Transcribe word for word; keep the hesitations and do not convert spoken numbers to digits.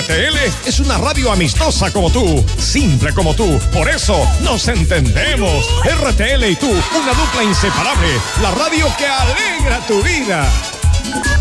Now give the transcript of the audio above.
R T L es una radio amistosa como tú, simple como tú. Por eso nos entendemos. R T L y tú, una dupla inseparable. La radio que alegra tu vida.